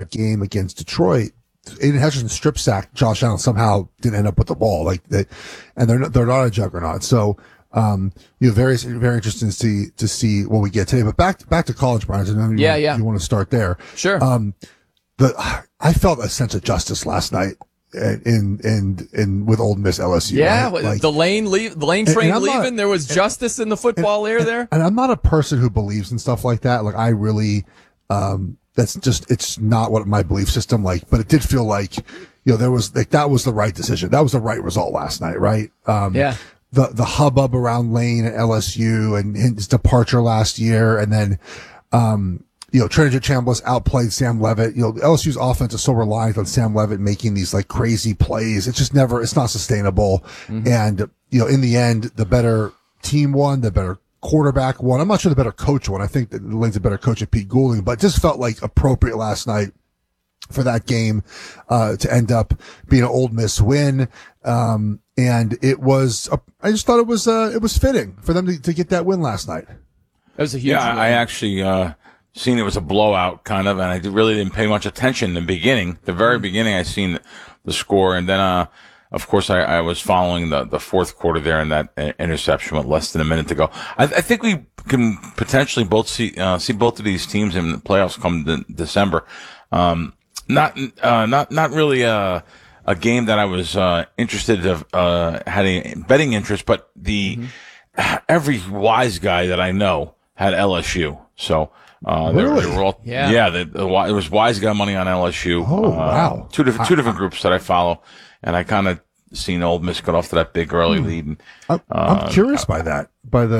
that game against Detroit, Aiden Hutchinson strip sack Josh Allen, somehow didn't end up with the ball. Like and they're not a juggernaut. So, very, very interesting to see what we get today. But back to college, Brian. You want to start there. Sure. I felt a sense of justice last night in with Ole Miss LSU. Yeah. Right? Like, the lane train leaving. There was justice in the football air there. And I'm not a person who believes in stuff like that. Like I really, it's not what my belief system like, but it did feel like, there was like, that was the right decision. That was the right result last night, right? Yeah. The hubbub around Lane at LSU and his departure last year. And then, Trinidad Chambliss outplayed Sam Leavitt. LSU's offense is so reliant on Sam Leavitt making these like crazy plays. It's not sustainable. Mm-hmm. And, in the end, the better team won, the better quarterback won. I'm not sure the better coach won. I think that Lane's a better coach than Pete Goulding, but it just felt like appropriate last night for that game, to end up being an Ole Miss win. And it was, I just thought it was fitting for them to get that win last night. That was a huge win. I actually, seen it was a blowout kind of, and I really didn't pay much attention in the beginning. The very beginning, I seen the score, and then, of course, I was following the fourth quarter there, and that interception with less than a minute to go. I think we can potentially both see both of these teams in the playoffs come December. Not really a game that I was interested had a betting interest, but every wise guy that I know had LSU, so. Really? They were all, it was wise guy money on LSU. Oh, wow. Two different groups that I follow, and I kind of seen Ole Miss get off to that big early lead. And, I'm curious by that,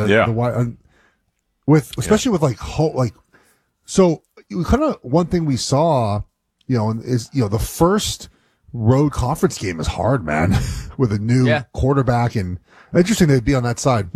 especially with so kind of one thing we saw, is, the first road conference game is hard, man, with a new quarterback, and interesting they'd be on that side.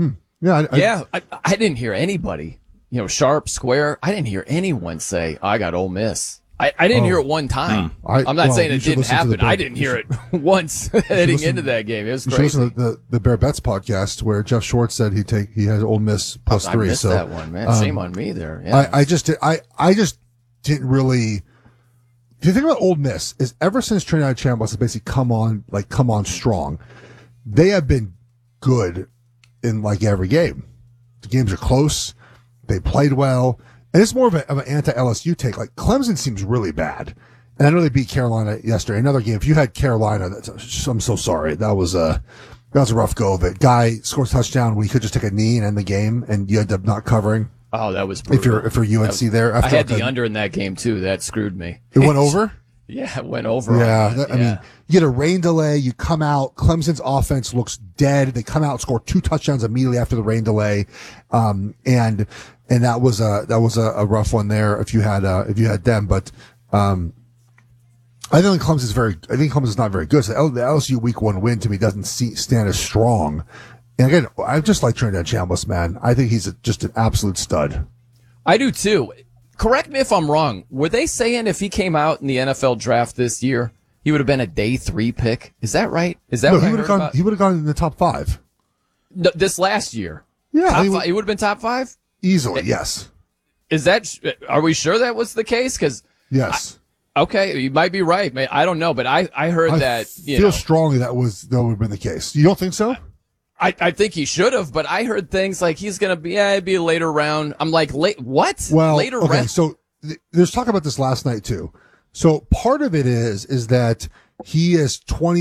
I didn't hear anybody. Sharp, Square. I didn't hear anyone say, I got Ole Miss. I didn't hear it one time. I'm not saying it didn't happen. I didn't hear it once heading into that game. It was crazy. You should listen to the Bear Bets podcast where Jeff Schwartz said he has Ole Miss plus 3. I missed that one, man. Shame on me there. Yeah. I just didn't really. If you think about Ole Miss, is ever since Trinidad Chambliss has basically come on strong, they have been good in like every game. The games are close. They played well, and it's more of an anti-LSU take. Like Clemson seems really bad, and I know they beat Carolina yesterday. Another game. If you had Carolina, I'm so sorry. That was a rough go of it. Guy scores a touchdown when he could just take a knee and end the game, and you end up not covering. Oh, that was brutal. If you're UNC there. I had the under in that game too. That screwed me. It went over. Yeah, it went over. Yeah, I mean, you get a rain delay. You come out. Clemson's offense looks dead. They come out, score 2 touchdowns immediately after the rain delay, and that was a rough one there. If you had them, but I think Clemson's not very good. So the LSU Week 1 win to me doesn't stand as strong. And again, I just like Trinidad Chambliss, man. I think he's just an absolute stud. I do too. Correct me if I'm wrong. Were they saying if he came out in the NFL draft this year, he would have been a day 3 pick? Is that right? Is that what I heard about? He would have gone in the top 5. No, this last year. Yeah. He would have been top 5? Easily, yes. Are we sure that was the case? Yes. Okay, you might be right. I don't know, but I heard that. I feel strongly that would have been the case. You don't think so? I think he should have, but I heard things like he's going to be, it'd be a later round. I'm like, what? Well, later okay, round? So there's talk about this last night too. So part of it is that he is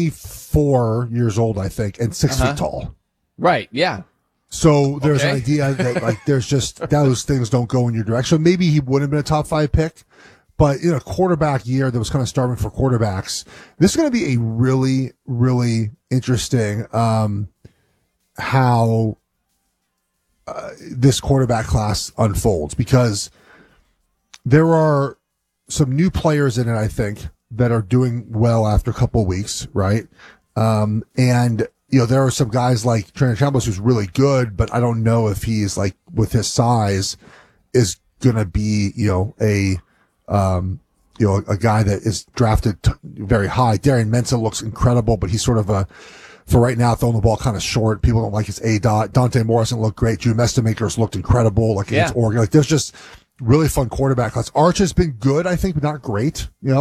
24 years old, I think, and 6 feet tall. Right. Yeah. So there's an idea that like there's just those things don't go in your direction. So maybe he wouldn't have been a top 5 pick, but in a quarterback year that was kind of starving for quarterbacks, this is going to be a really, really interesting, how this quarterback class unfolds, because there are some new players in it, I think, that are doing well after a couple of weeks, right? And there are some guys like Trinidad Chambliss who's really good, but I don't know if he's like with his size is gonna be a guy that is drafted very high. Darian Mensah looks incredible, but he's sort of for right now, throwing the ball kind of short. People don't like his A-dot. Dante Morrison looked great. Drew Mestamaker's looked incredible, like against Oregon. Like there's just really fun quarterback class. Arch has been good, I think, but not great.